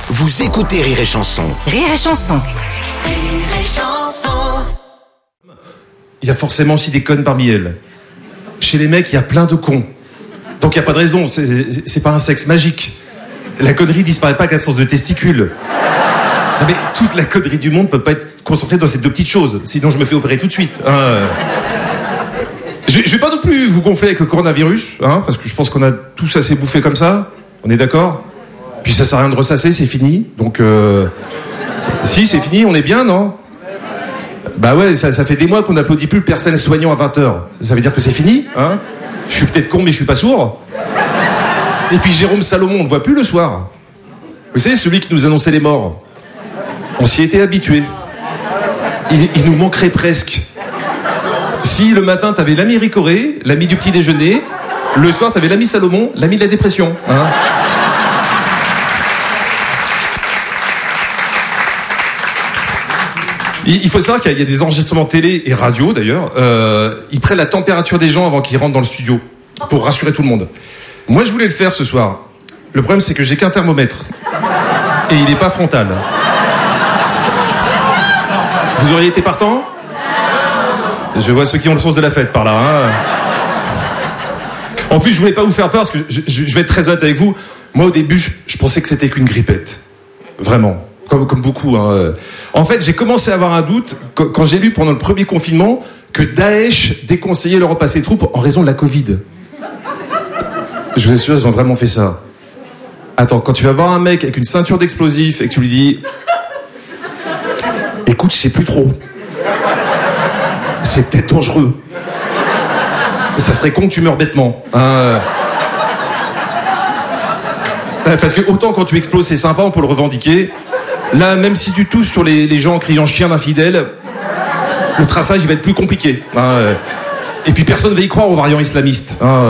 Vous écoutez Rire et Chanson. Rire et Chanson. Rire et Chanson. Il y a forcément aussi des connes parmi elles. Chez les mecs, il y a plein de cons. Donc il n'y a pas de raison, c'est pas un sexe magique. La connerie disparaît pas avec l'absence de testicules. Non mais toute la connerie du monde peut pas être concentrée dans ces deux petites choses. Sinon je me fais opérer tout de suite. Je vais pas non plus vous gonfler avec le coronavirus, parce que je pense qu'on a tous assez bouffé comme ça. On est d'accord ? Puis ça sert à rien de ressasser, c'est fini. Donc si c'est fini, on est bien, non ? Bah ouais, ça fait des mois qu'on n'applaudit plus le personnel soignant à 20h. Ça veut dire que c'est fini, hein ? Je suis peut-être con, mais je suis pas sourd. Et puis Jérôme Salomon, on ne le voit plus le soir. Vous savez, celui qui nous annonçait les morts. On s'y était habitué. Il nous manquerait presque. Si le matin, t'avais l'ami Ricoré, l'ami du petit déjeuner, le soir, t'avais l'ami Salomon, l'ami de la dépression. Hein ? Il faut savoir qu'il y a des enregistrements télé et radio, d'ailleurs. Ils prennent la température des gens avant qu'ils rentrent dans le studio, pour rassurer tout le monde. Moi, je voulais le faire ce soir. Le problème, c'est que j'ai qu'un thermomètre. Et il n'est pas frontal. Vous auriez été partant ? Je vois ceux qui ont le sens de la fête par là. Hein. En plus, je voulais pas vous faire peur, parce que je vais être très honnête avec vous. Moi, au début, je pensais que c'était qu'une grippette. Vraiment. Comme beaucoup. Hein. En fait, j'ai commencé à avoir un doute quand j'ai lu pendant le premier confinement que Daesh déconseillait le repas à ses troupes en raison de la Covid. Je vous assure, ils ont vraiment fait ça. Attends, quand tu vas voir un mec avec une ceinture d'explosifs et que tu lui dis « Écoute, je sais plus trop. C'est peut-être dangereux. Ça serait con que tu meurs bêtement. Hein. » Parce que autant quand tu exploses, c'est sympa, on peut le revendiquer. Là, même si tu tousses sur les gens en criant chien d'infidèle, le traçage, il va être plus compliqué. Hein. Et puis personne ne va y croire aux variants islamistes. Hein.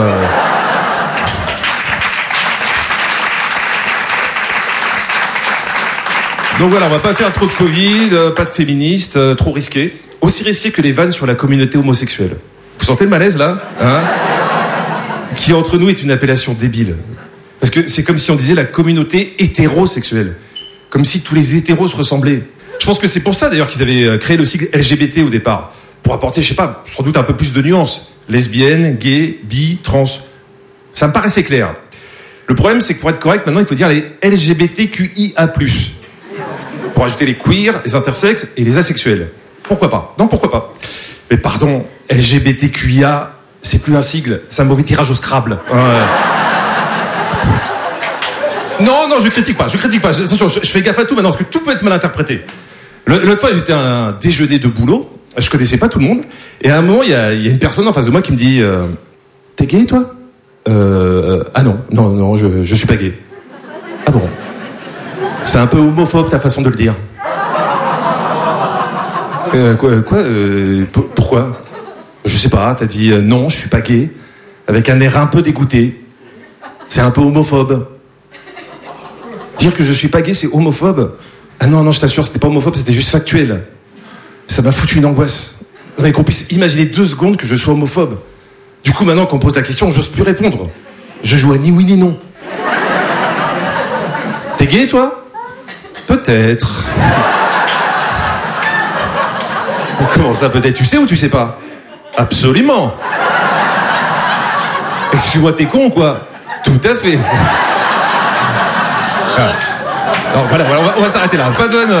Donc voilà, on va pas faire trop de Covid, pas de féministes, trop risqué. Aussi risqué que les vannes sur la communauté homosexuelle. Vous sentez le malaise, là ? Hein ? Qui, entre nous, est une appellation débile. Parce que c'est comme si on disait la communauté hétérosexuelle. Comme si tous les hétéros se ressemblaient. Je pense que c'est pour ça, d'ailleurs, qu'ils avaient créé le sigle LGBT au départ. Pour apporter, je sais pas, sans doute un peu plus de nuances. Lesbienne, gay, bi, trans. Ça me paraissait clair. Le problème, c'est que pour être correct, maintenant, il faut dire les LGBTQIA+. Pour ajouter les queers, les intersexes et les asexuels. Pourquoi pas ? Non, pourquoi pas ? Mais pardon, LGBTQIA, c'est plus un sigle, c'est un mauvais tirage au Scrabble. Non, je critique pas. Attention, je fais gaffe à tout maintenant, parce que tout peut être mal interprété. L'autre fois, j'étais à un déjeuner de boulot, je connaissais pas tout le monde, et à un moment, il y a une personne en face de moi qui me dit « T'es gay, toi ?» Ah non, je suis pas gay. Ah bon ? C'est un peu homophobe, ta façon de le dire. Pourquoi ? Je sais pas, t'as dit non, je suis pas gay, avec un air un peu dégoûté. C'est un peu homophobe. Dire que je suis pas gay, c'est homophobe ? Ah non, je t'assure, c'était pas homophobe, c'était juste factuel. Ça m'a foutu une angoisse. Mais qu'on puisse imaginer 2 secondes que je sois homophobe. Du coup, maintenant qu'on me pose la question, j'ose plus répondre. Je joue à ni oui ni non. T'es gay, toi ? Peut-être. Comment ça, peut-être ? Tu sais ou tu sais pas ? Absolument. Excuse-moi, t'es con ou quoi ? Tout à fait. Alors, voilà, on va s'arrêter là. Pas de vanne.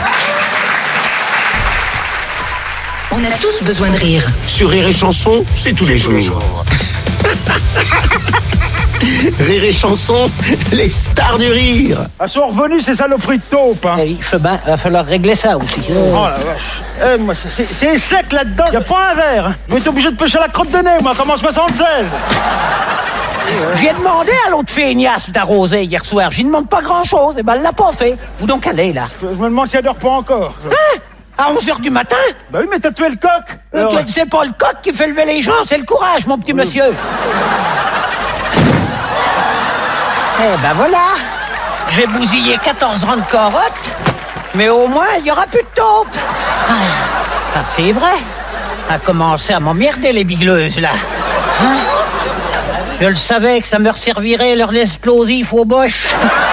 On a tous besoin de rire. Sur Rire et Chanson, c'est tous les jours. Rire et Chanson, les stars du rire. Elles sont revenues ces saloperies de taupe, hein. Oui, Chebin, va falloir régler ça aussi. Oh la vache. Moi, c'est sec là-dedans. Y a pas un verre. Hein. On est obligé de pêcher à la crotte de nez, moi, comme en 76. J'ai demandé à l'autre feignasse d'arroser hier soir. J'y demande pas grand-chose, et ben elle l'a pas fait. Où donc elle est, là ? Je me demande si elle dort pas encore. Hein ? À 11h du matin ? Bah oui, mais t'as tué le coq. C'est pas le coq qui fait lever les gens, c'est le courage, mon petit monsieur. Eh ben voilà. J'ai bousillé 14 rangs de carottes, mais au moins, il y aura plus de taupe. Ah, c'est vrai. A commencé à m'emmerder, les bigleuses, là. Hein ? Je le savais que ça me resservirait leur explosif au boche.